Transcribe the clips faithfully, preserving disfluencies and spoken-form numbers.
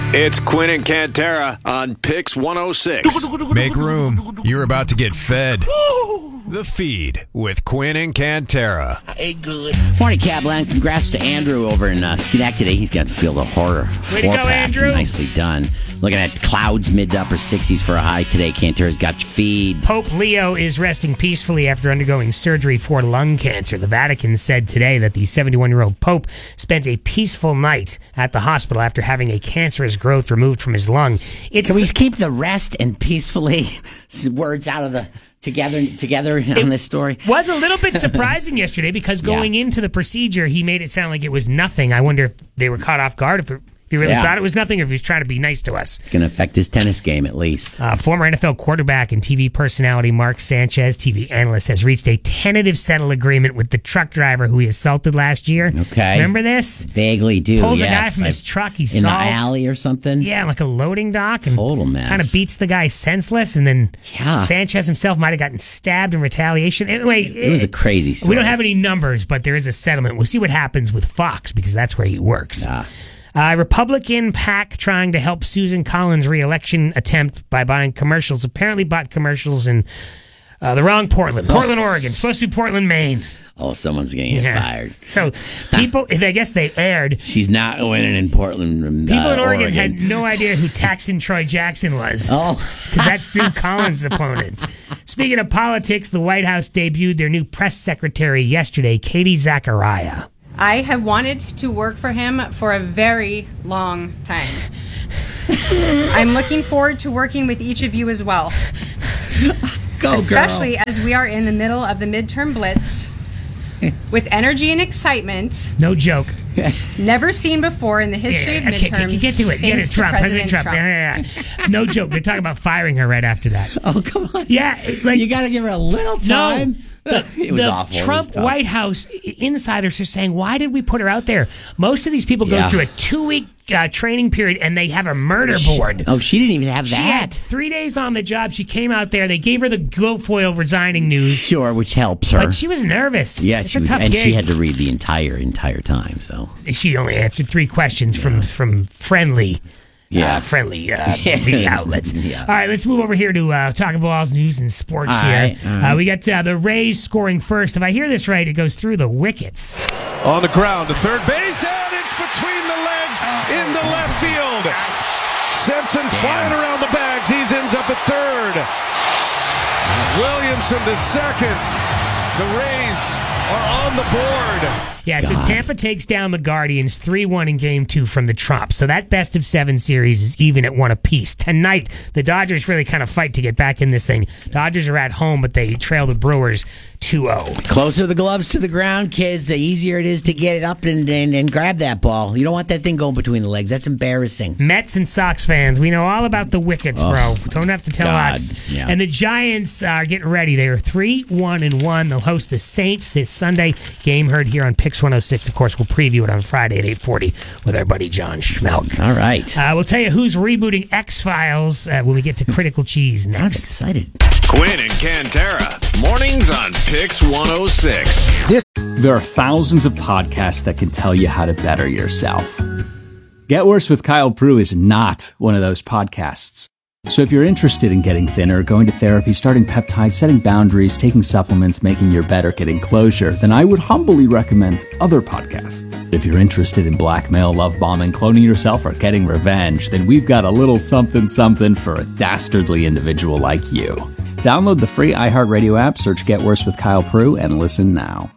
It's Quinn and Cantera on Pix one oh six. Make room. You're about to get fed. The Feed with Quinn and Cantera. Hey, good. Morning, Cabland. Congrats to Andrew over in uh, Schenectady. He's got Field of Horror. Way to go, Andrew. Nicely done. Looking at clouds mid to upper sixties for a high today. Cantera's got your feed. Pope Leo is resting peacefully after undergoing surgery for lung cancer. The Vatican said today that the seventy-one-year-old Pope spent a peaceful night at the hospital after having a cancerous growth removed from his lung. It's, Can we keep the rest and peacefully words out of the together together on this story? Was a little bit surprising yesterday because going yeah. into the procedure, he made it sound like it was nothing. I wonder if they were caught off guard, if it, If he really yeah. thought it was nothing, or if he was trying to be nice to us. It's going to affect his tennis game, at least. Uh, former N F L quarterback and T V personality Mark Sanchez, T V analyst, has reached a tentative settle agreement with the truck driver who he assaulted last year. Okay. Remember this? Vaguely do, Pulls yes. a guy from his I, truck. He in saw, the alley or something? Yeah, like a loading dock. And total mess. Kind of beats the guy senseless, and then yeah. Sanchez himself might have gotten stabbed in retaliation. Anyway, it, it was a crazy story. We don't have any numbers, but there is a settlement. We'll see what happens with Fox, because that's where he works. Yeah. Uh, Republican PAC trying to help Susan Collins' re-election attempt by buying commercials. Apparently bought commercials in uh, the wrong Portland. Portland, Oregon. Supposed to be Portland, Maine. Oh, someone's going to get yeah. fired. So people, I guess they aired. She's not winning in Portland, uh, People in Oregon, Oregon had no idea who Taxon Troy Jackson was. Oh. Because that's Sue Collins' opponent. Speaking of politics, the White House debuted their new press secretary yesterday, Katie Zachariah. I have wanted to work for him for a very long time. I'm looking forward to working with each of you as well. Go, Especially girl. as we are in the middle of the midterm blitz with energy and excitement. No joke. Never seen before in the history yeah, of okay, midterms. Okay, get to it. Get it, Trump. President, President Trump. Trump. Yeah, yeah, yeah. No joke. They're talking about firing her right after that. Oh, come on. Yeah. Like, you got to give her a little time. No. The, it was the awful. Trump White House insiders are saying, why did we put her out there? Most of these people go yeah. through a two-week uh, training period, and they have a murder board. She, oh, she didn't even have that. She had three days on the job. She came out there. They gave her the Guilfoyle resigning news. Sure, which helps her. But she was nervous. Yeah, it's she a was, tough and gig. she had to read the entire, entire time. So she only answered three questions yeah. from, from friendly Yeah, uh, friendly uh, media outlets. Yeah. All right, let's move over here to uh, talk about news and sports all here. Right, right. Uh, we got uh, the Rays scoring first. If I hear this right, it goes through the wickets. On the ground to third base, and it's between the legs in the left field. Simpson Damn. flying around the bags. He ends up at third. Williamson to second. The Rays are on the board. Yeah, so Tampa takes down the Guardians three one in game two from the Trop. So that best of seven series is even at one apiece. Tonight, the Dodgers really kind of fight to get back in this thing. Dodgers are at home, but they trail the Brewers two oh. Closer the gloves to the ground, kids, the easier it is to get it up and, and, and grab that ball. You don't want that thing going between the legs. That's embarrassing. Mets and Sox fans, we know all about the wickets, oh, bro. Don't have to tell God. us. Yeah. And the Giants are getting ready. They are three one and one. They'll host the Saints this Sunday. Game heard here on Pix one oh six. Of course, we'll preview it on Friday at eight forty with our buddy John Schmelk. All right. Uh, we'll tell you who's rebooting X-Files uh, when we get to Critical Cheese next. I'm excited. Quinn and Cantera, mornings on Pix one oh six. There are thousands of podcasts that can tell you how to better yourself. Get Worse with Kyle Prue is not one of those podcasts. So if you're interested in getting thinner, going to therapy, starting peptides, setting boundaries, taking supplements, making your bed, or getting closure, then I would humbly recommend other podcasts. If you're interested in blackmail, love bombing, cloning yourself, or getting revenge, then we've got a little something something for a dastardly individual like you. Download the free iHeartRadio app, search Get Worse with Kyle Prue, and listen now.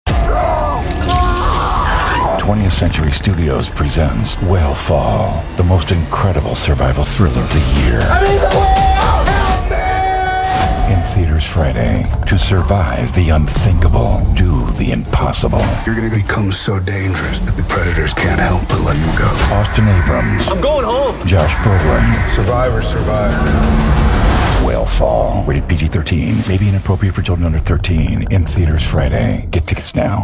twentieth Century Studios presents Whale the most incredible survival thriller of the year. I'm in the whale! Help me! In theaters Friday. To survive the unthinkable, do the impossible. You're going to become so dangerous that the predators can't help but let you go. Austin Abrams. I'm going home. Josh Brolin. Survivor, survivor. Whale Rated P G thirteen. May be inappropriate for children under thirteen. In theaters Friday. Get tickets now.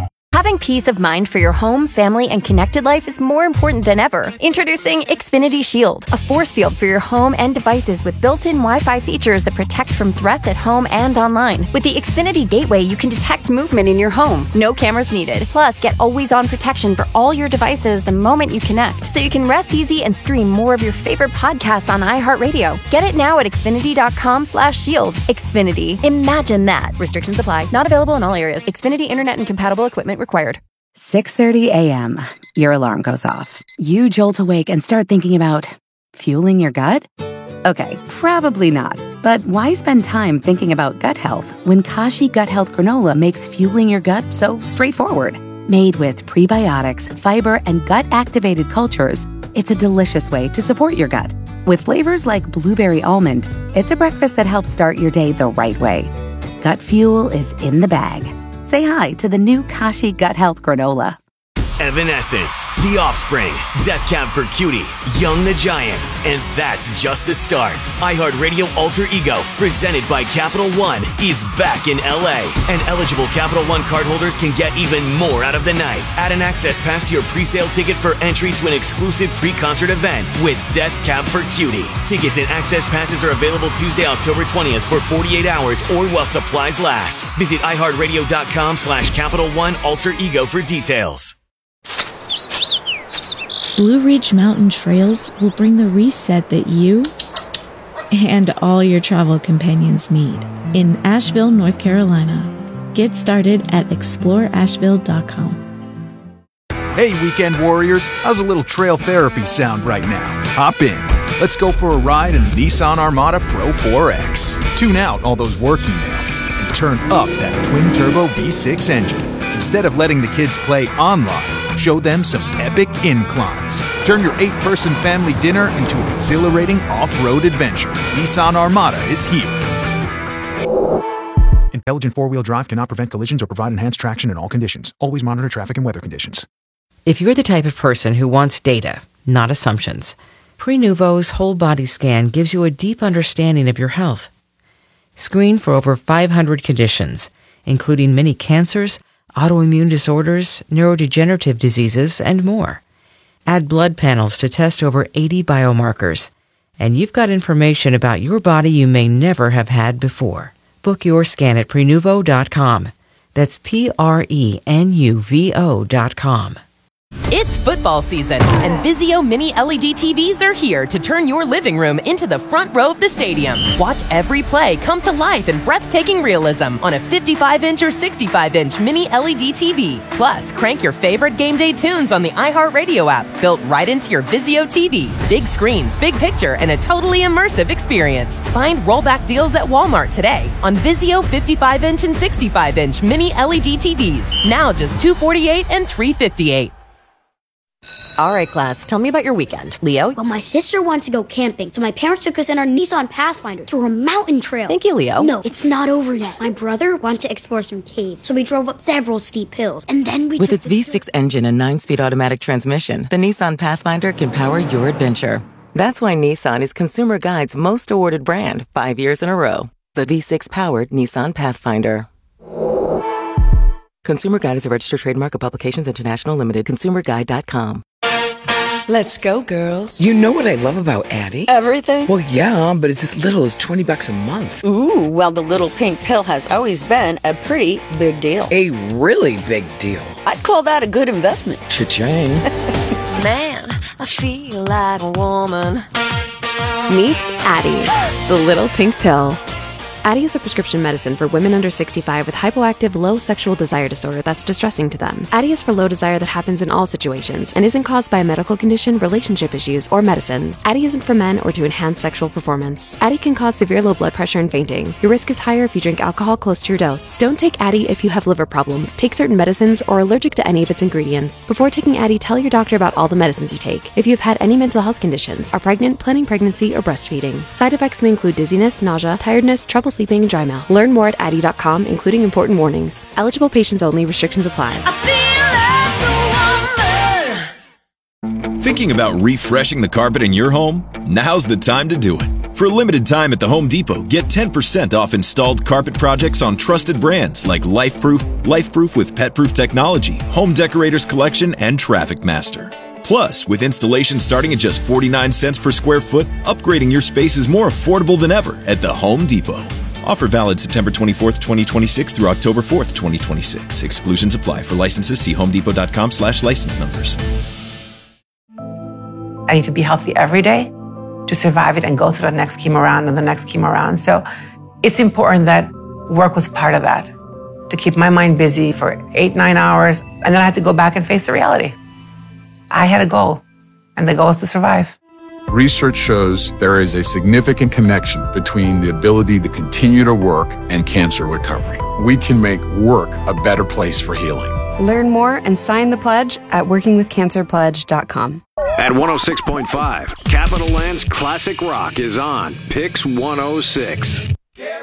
Having peace of mind for your home, family, and connected life is more important than ever. Introducing Xfinity Shield, a force field for your home and devices with built-in Wi-Fi features that protect from threats at home and online. With the Xfinity Gateway, you can detect movement in your home. No cameras needed. Plus, get always-on protection for all your devices the moment you connect, so you can rest easy and stream more of your favorite podcasts on iHeartRadio. Get it now at Xfinity.com slash shield. Xfinity. Imagine that. Restrictions apply. Not available in all areas. Xfinity Internet and compatible equipment required. six thirty a.m. Your alarm goes off. You jolt awake and start thinking about fueling your gut? Okay, probably not. But why spend time thinking about gut health when Kashi Gut Health Granola makes fueling your gut so straightforward? Made with prebiotics, fiber, and gut-activated cultures, it's a delicious way to support your gut. With flavors like blueberry almond, it's a breakfast that helps start your day the right way. Gut fuel is in the bag. Say hi to the new Kashi Gut Health Granola. Evanescence, The Offspring, Death Cab for Cutie, Young the Giant, and that's just the start. iHeartRadio Alter Ego, presented by Capital One, is back in L A, and eligible Capital One cardholders can get even more out of the night. Add an access pass to your pre-sale ticket for entry to an exclusive pre-concert event with Death Cab for Cutie. Tickets and access passes are available Tuesday, October twentieth for forty-eight hours or while supplies last. Visit iHeartRadio.com slash Capital One Alter Ego for details. Blue Ridge Mountain Trails will bring the reset that you and all your travel companions need in Asheville, North Carolina. Get started at explore asheville dot com. Hey, weekend warriors, how's a little trail therapy sound right now? Hop in. Let's go for a ride in the Nissan Armada Pro four X. Tune out all those work emails and turn up that twin-turbo V six engine. Instead of letting the kids play online, show them some epic inclines. Turn your eight-person family dinner into an exhilarating off-road adventure. Nissan Armada is here. Intelligent four-wheel drive cannot prevent collisions or provide enhanced traction in all conditions. Always monitor traffic and weather conditions. If you're the type of person who wants data, not assumptions, Prenuvo's whole body scan gives you a deep understanding of your health. Screen for over five hundred conditions, including many cancers, autoimmune disorders, neurodegenerative diseases, and more. Add blood panels to test over eighty biomarkers, and you've got information about your body you may never have had before. Book your scan at Prenuvo dot com. That's P R E N U V O dot com. It's football season, and Vizio Mini L E D T Vs are here to turn your living room into the front row of the stadium. Watch every play come to life in breathtaking realism on a fifty-five inch or sixty-five inch Mini L E D T V. Plus, crank your favorite game day tunes on the iHeartRadio app, built right into your Vizio T V. Big screens, big picture, and a totally immersive experience. Find rollback deals at Walmart today on Vizio fifty-five inch and sixty-five inch Mini L E D T Vs. Now just two hundred forty-eight dollars and three hundred fifty-eight dollars. All right, class, tell me about your weekend. Leo? Well, my sister wants to go camping, so my parents took us in our Nissan Pathfinder to a mountain trail. Thank you, Leo. No, it's not over yet. My brother wanted to explore some caves, so we drove up several steep hills, and then we With its V six engine and nine-speed automatic transmission, the Nissan Pathfinder can power your adventure. That's why Nissan is Consumer Guide's most awarded brand five years in a row. The V six-powered Nissan Pathfinder. Consumer Guide is a registered trademark of Publications International Limited. consumer guide dot com. Let's go, girls. You know what I love about Addie? Everything? Well, yeah, but it's as little as twenty bucks a month. Ooh, well, the little pink pill has always been a pretty big deal. A really big deal. I'd call that a good investment. Cha-ching. Man, I feel like a woman. Meet Addie, the little pink pill. Addie is a prescription medicine for women under sixty-five with hypoactive low sexual desire disorder that's distressing to them. Addie is for low desire that happens in all situations and isn't caused by a medical condition, relationship issues, or medicines. Addie isn't for men or to enhance sexual performance. Addie can cause severe low blood pressure and fainting. Your risk is higher if you drink alcohol close to your dose. Don't take Addie if you have liver problems, take certain medicines, or are allergic to any of its ingredients. Before taking Addie, tell your doctor about all the medicines you take. If you've had any mental health conditions, are pregnant, planning pregnancy, or breastfeeding. Side effects may include dizziness, nausea, tiredness, trouble sleeping, and dry mouth. Learn more at Addie dot com, including important warnings. Eligible patients only. Restrictions apply. Thinking about refreshing the carpet in your home? Now's the time to do it. For a limited time at the Home Depot, get ten percent off installed carpet projects on trusted brands like LifeProof, LifeProof with PetProof technology, Home Decorators Collection, and Traffic Master. Plus, with installation starting at just forty-nine cents per square foot, upgrading your space is more affordable than ever at the Home Depot. Offer valid September twenty-fourth, twenty twenty-six through October fourth, twenty twenty-six. Exclusions apply. For licenses, see homedepot.com slash license numbers. I need to be healthy every day to survive it and go through the next chemo round and the next chemo round. So it's important that work was part of that, to keep my mind busy for eight, nine hours. And then I had to go back and face the reality. I had a goal, and the goal is to survive. Research shows there is a significant connection between the ability to continue to work and cancer recovery. We can make work a better place for healing. Learn more and sign the pledge at working with cancer pledge dot com. At one oh six point five, Capital Land's Classic Rock is on Pix one oh six.